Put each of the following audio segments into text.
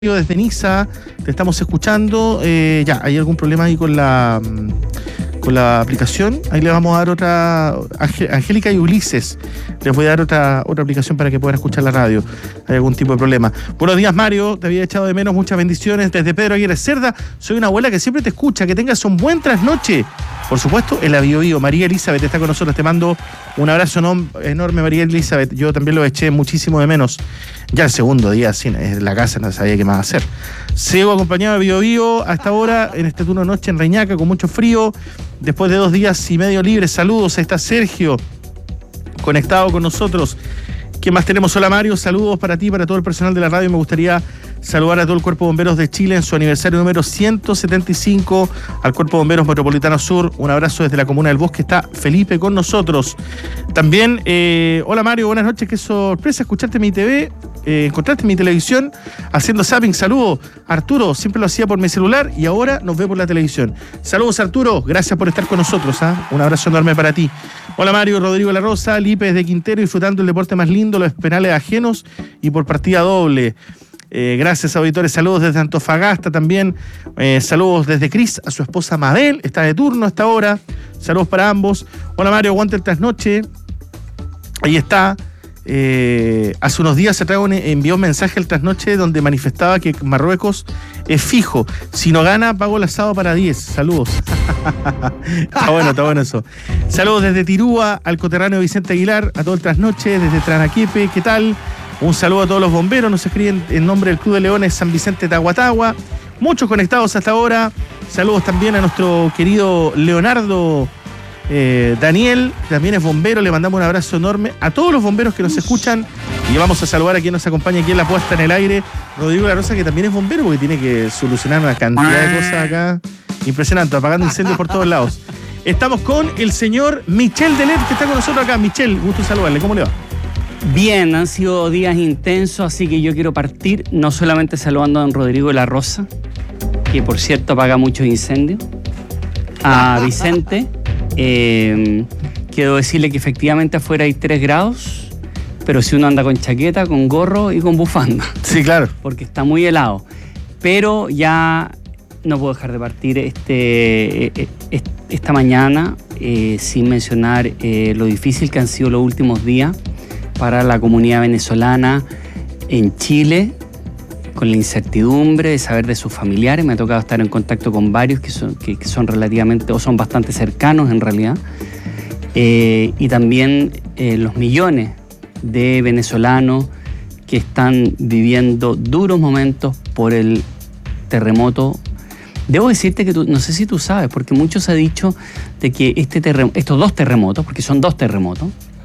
Desde Niza, te estamos escuchando. Ya, ¿hay algún problema ahí con la aplicación? Ahí le vamos a dar otra. Angélica y Ulises, les voy a dar otra aplicación para que puedan escuchar la radio. ¿Hay algún tipo de problema? Buenos días, Mario. Te había echado de menos. Muchas bendiciones desde Pedro Aguirre Cerda. Soy una abuela que siempre te escucha. Que tengas un buen trasnoche. Por supuesto, en la Bio. María Elizabeth está con nosotros. Te mando un abrazo enorme, María Elizabeth. Yo también lo eché muchísimo de menos. Ya el segundo día, sí, en la casa no sabía qué más hacer. Sigo acompañado de Bio hasta ahora, en este turno de noche en Reñaca, con mucho frío. Después de 2 días y medio libres, saludos. Ahí está Sergio, conectado con nosotros. ¿Qué más tenemos? Hola, Mario, saludos para ti, para todo el personal de la radio. Me gustaría saludar a todo el Cuerpo de Bomberos de Chile en su aniversario número 175, al Cuerpo de Bomberos Metropolitano Sur. Un abrazo desde la Comuna del Bosque. Está Felipe con nosotros. También, hola, Mario, buenas noches. Qué sorpresa escucharte en mi TV. Encontraste mi televisión haciendo zapping. Saludos, Arturo. Siempre lo hacía por mi celular y ahora nos ve por la televisión. Saludos, Arturo. Gracias por estar con nosotros. Un abrazo enorme para ti. Hola, Mario. Rodrigo La Rosa, Lípez de Quintero, disfrutando el deporte más lindo, los penales ajenos y por partida doble. Gracias, auditores. Saludos desde Antofagasta también. Saludos desde Cris a su esposa Mabel. Está de turno a esta hora. Saludos para ambos. Hola, Mario. Aguante el trasnoche. Ahí está. Hace unos días envió un mensaje al trasnoche donde manifestaba que Marruecos es fijo. Si no gana, pago el asado para 10. Saludos. Está bueno eso. Saludos desde Tirúa al coterráneo Vicente Aguilar, a todo el trasnoche, desde Tranaquepe. ¿Qué tal? Un saludo a todos los bomberos. Nos escriben en nombre del Club de Leones San Vicente Tahuatahua. Muchos conectados hasta ahora. Saludos también a nuestro querido Leonardo Daniel, también es bombero. Le mandamos un abrazo enorme a todos los bomberos que nos escuchan. Y vamos a saludar a quien nos acompaña aquí en la puesta en el aire, Rodrigo La Rosa, que también es bombero porque tiene que solucionar una cantidad de cosas acá. Impresionante, apagando incendios por todos lados. Estamos con el señor Michel Delet, que está con nosotros acá. Michel, gusto saludarle. ¿Cómo le va? Bien, han sido días intensos, así que yo quiero partir no solamente saludando a don Rodrigo La Rosa, que por cierto apaga muchos incendios, a Vicente. Quiero decirle que efectivamente afuera hay 3 grados, pero si uno anda con chaqueta, con gorro y con bufanda. Sí, claro. Porque está muy helado. Pero ya no puedo dejar de partir esta mañana sin mencionar lo difícil que han sido los últimos días para la comunidad venezolana en Chile, con la incertidumbre de saber de sus familiares. Me ha tocado estar en contacto con varios que son relativamente, o son bastante cercanos en realidad, y también los millones de venezolanos que están viviendo duros momentos por el terremoto. Debo decirte que no sé si tú sabes, porque mucho se ha dicho de que estos 2 terremotos, porque son 2 terremotos,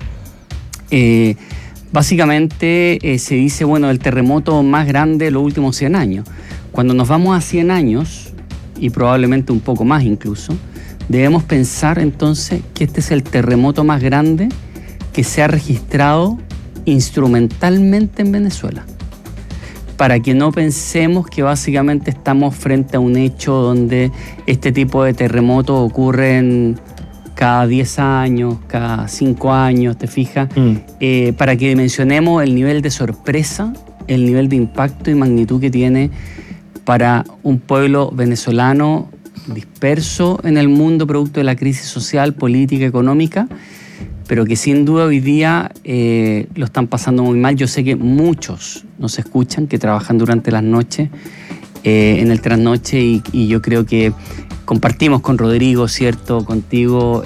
básicamente se dice, bueno, el terremoto más grande de los últimos 100 años. Cuando nos vamos a 100 años, y probablemente un poco más incluso, debemos pensar entonces que este es el terremoto más grande que se ha registrado instrumentalmente en Venezuela. Para que no pensemos que básicamente estamos frente a un hecho donde este tipo de terremotos ocurren cada 10 años, cada 5 años, ¿te fijas? Para que dimensionemos el nivel de sorpresa, el nivel de impacto y magnitud que tiene para un pueblo venezolano disperso en el mundo producto de la crisis social, política, económica, pero que sin duda hoy día lo están pasando muy mal. Yo sé que muchos nos escuchan, que trabajan durante las noches, en el trasnoche, y yo creo que compartimos con Rodrigo, ¿cierto?, contigo,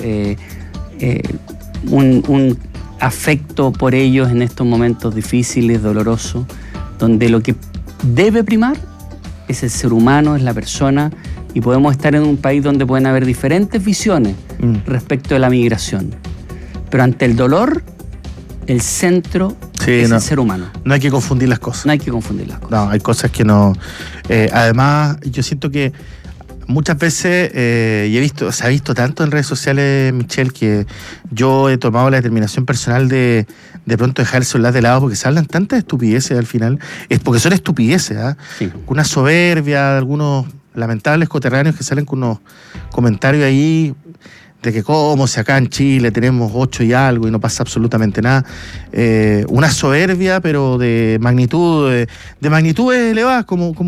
un afecto por ellos en estos momentos difíciles, dolorosos, donde lo que debe primar es el ser humano, es la persona, y podemos estar en un país donde pueden haber diferentes visiones respecto de la migración. Pero ante el dolor, el centro es el ser humano. No hay que confundir las cosas. No hay que confundir las cosas. No, hay cosas que no. Además, yo siento que muchas veces, y se ha visto tanto en redes sociales, Michelle, que yo he tomado la determinación personal de pronto dejar el celular de lado porque se hablan tantas estupideces al final. Es porque son estupideces, Sí. Una soberbia de algunos lamentables coterráneos que salen con unos comentarios ahí de que como si acá en Chile tenemos 8 y algo y no pasa absolutamente nada. Una soberbia, pero de magnitudes elevadas, como